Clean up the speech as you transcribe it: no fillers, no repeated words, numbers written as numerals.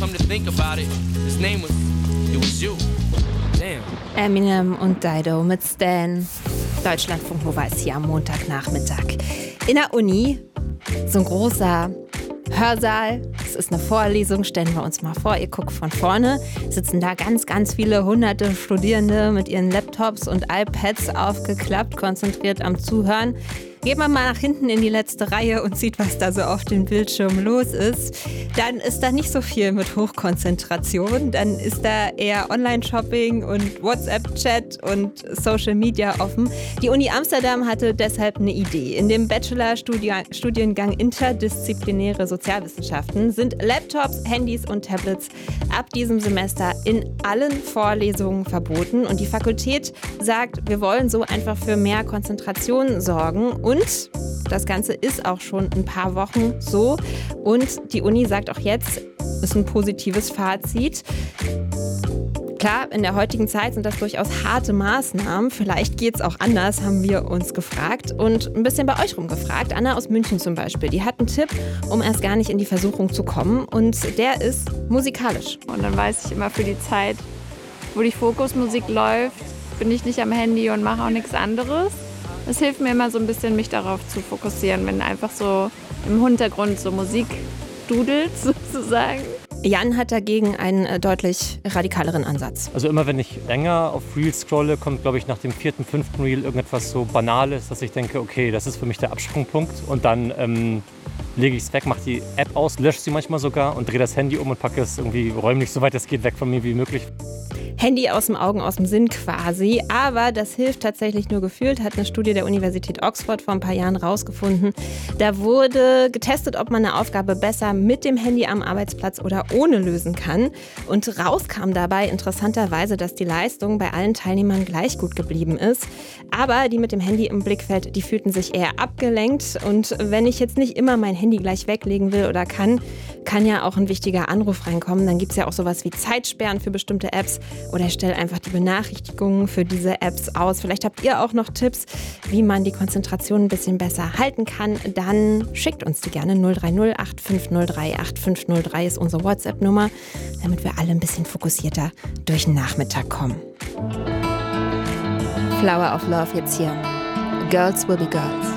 come to think about it, his name was you. Damn. Eminem und Dido mit Stan. Deutschlandfunk Nova ist hier am Montagnachmittag. In der Uni, so ein großer Hörsaal. Es ist eine Vorlesung, stellen wir uns mal vor. Ihr guckt von vorne, sitzen da ganz, ganz viele hunderte Studierende mit ihren Laptops und iPads aufgeklappt, konzentriert am Zuhören. Geht man mal nach hinten in die letzte Reihe und sieht, was da so auf dem Bildschirm los ist, dann ist da nicht so viel mit Hochkonzentration. Dann ist da eher Online-Shopping und WhatsApp-Chat und Social Media offen. Die Uni Amsterdam hatte deshalb eine Idee. In dem Bachelor-Studiengang Interdisziplinäre Sozialwissenschaften sind Laptops, Handys und Tablets ab diesem Semester in allen Vorlesungen verboten. Und die Fakultät sagt, wir wollen so einfach für mehr Konzentration sorgen. Und das Ganze ist auch schon ein paar Wochen so. Und die Uni sagt auch jetzt, ist ein positives Fazit. Klar, in der heutigen Zeit sind das durchaus harte Maßnahmen. Vielleicht geht's auch anders, haben wir uns gefragt und ein bisschen bei euch rumgefragt. Anna aus München zum Beispiel, die hat einen Tipp, um erst gar nicht in die Versuchung zu kommen. Und der ist musikalisch. Und dann weiß ich immer für die Zeit, wo die Fokusmusik läuft, bin ich nicht am Handy und mache auch nichts anderes. Es hilft mir immer so ein bisschen, mich darauf zu fokussieren, wenn einfach so im Hintergrund so Musik dudelt, sozusagen. Jan hat dagegen einen deutlich radikaleren Ansatz. Also immer wenn ich länger auf Reels scrolle, kommt, glaube ich, nach dem 4., 5. Reel irgendetwas so Banales, dass ich denke, okay, das ist für mich der Absprungpunkt. Und dann lege ich es weg, mache die App aus, lösche sie manchmal sogar und drehe das Handy um und packe es irgendwie räumlich, soweit es geht, weg von mir wie möglich. Handy aus dem Augen, aus dem Sinn quasi. Aber das hilft tatsächlich nur gefühlt, hat eine Studie der Universität Oxford vor ein paar Jahren rausgefunden. Da wurde getestet, ob man eine Aufgabe besser mit dem Handy am Arbeitsplatz oder ohne lösen kann. Und rauskam dabei interessanterweise, dass die Leistung bei allen Teilnehmern gleich gut geblieben ist. Aber die mit dem Handy im Blickfeld, die fühlten sich eher abgelenkt. Und wenn ich jetzt nicht immer mein Handy gleich weglegen will oder kann ja auch ein wichtiger Anruf reinkommen. Dann gibt es ja auch sowas wie Zeitsperren für bestimmte Apps. Oder stell einfach die Benachrichtigungen für diese Apps aus. Vielleicht habt ihr auch noch Tipps, wie man die Konzentration ein bisschen besser halten kann. Dann schickt uns die gerne. 030 8503 8503 ist unsere WhatsApp-Nummer, damit wir alle ein bisschen fokussierter durch den Nachmittag kommen. Flower of Love jetzt hier. Girls will be girls.